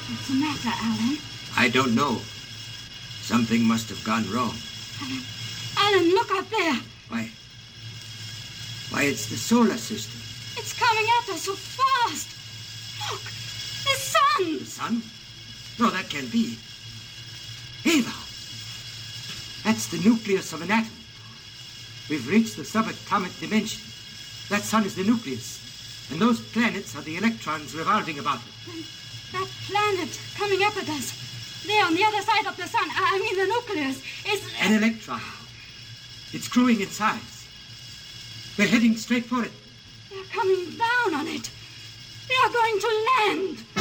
What's the matter, Alan? I don't know. Something must have gone wrong. Alan, look up there. Why, it's the solar system. It's coming at us so fast. Look, the sun. The sun? No, that can't be. Ava! That's the nucleus of an atom. We've reached the subatomic dimension. That sun is the nucleus. And those planets are the electrons revolving about it. That planet coming up at us, there on the other side of the sun, I mean the nucleus, is... An electron. It's growing in size. We're heading straight for it. They're coming down on it. They are going to land.